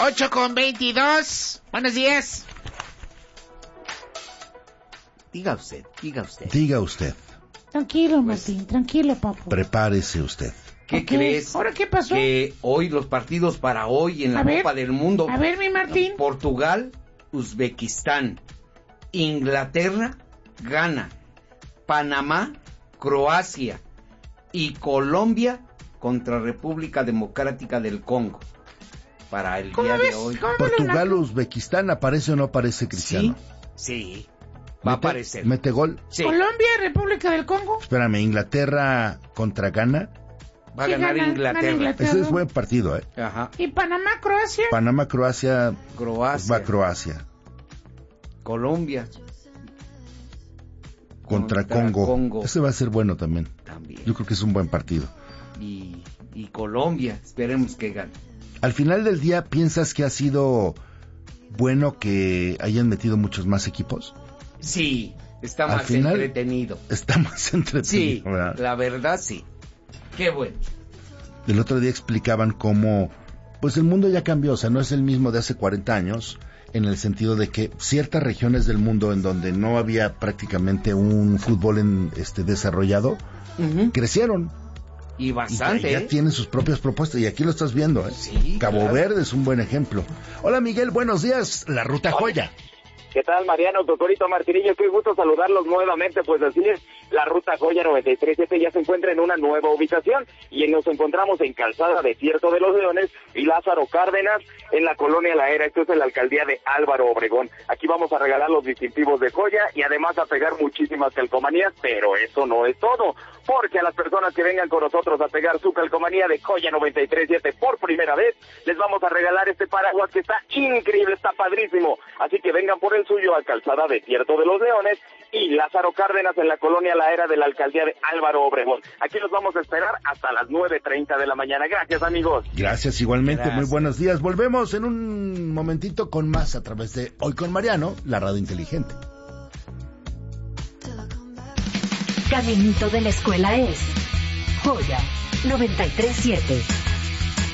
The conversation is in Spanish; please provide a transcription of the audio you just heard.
8:22. Buenos días. Diga usted. Tranquilo, Martín, tranquilo, papu. Prepárese usted. ¿Qué crees? ¿Ahora qué pasó? Que hoy, los partidos para hoy en la Copa del Mundo. A ver, mi Martín. Portugal, Uzbekistán, Inglaterra, Ghana, Panamá, Croacia y Colombia contra República Democrática del Congo. Para el día de hoy. Portugal, Uzbekistán, ¿aparece o no aparece Cristiano? Sí. Va a aparecer. ¿Mete gol? Sí. Colombia, República del Congo. Espérame, Inglaterra contra Ghana. Va a ganar Inglaterra. Ese es buen partido, ¿eh? Ajá. ¿Y Panamá, Croacia? Panamá, Croacia. Croacia. Va Croacia. Colombia. Contra Congo. Ese va a ser bueno también. Yo creo que es un buen partido. Y Colombia, esperemos que gane. Al final del día, ¿piensas que ha sido bueno que hayan metido muchos más equipos? Sí, está más entretenido. Está más entretenido. Sí, ¿verdad? la verdad sí. Qué bueno. El otro día explicaban cómo, pues el mundo ya cambió, o sea, no es el mismo de hace 40 años, en el sentido de que ciertas regiones del mundo en donde no había prácticamente un fútbol desarrollado, crecieron. Y bastante. Y ya tienen sus propias propuestas, y aquí lo estás viendo, ¿eh? Sí, Cabo Verde es un buen ejemplo. Hola Miguel, buenos días, la Ruta Joya. ¿Qué tal, Mariano, Totorito, Martinillo? Qué gusto saludarlos nuevamente, pues así es, la Ruta Joya 93.7 ya se encuentra en una nueva ubicación y nos encontramos en Calzada Desierto de los Leones y Lázaro Cárdenas en la Colonia La Era. Esto es en la alcaldía de Álvaro Obregón. Aquí vamos a regalar los distintivos de joya y además a pegar muchísimas calcomanías, pero eso no es todo, porque a las personas que vengan con nosotros a pegar su calcomanía de Joya 93.7 por primera vez, les vamos a regalar este paraguas que está increíble, está padrísimo. Así que vengan por el suyo a Calzada Desierto de los Leones y Lázaro Cárdenas en la Colonia La Era de la alcaldía de Álvaro Obregón. Aquí los vamos a esperar hasta las 9:30 de la mañana. Gracias, amigos. Gracias, igualmente. Gracias. Muy buenos días. Volvemos en un momentito con más a través de Hoy con Mariano, la radio inteligente. Caminito de la escuela es Joya 93.7.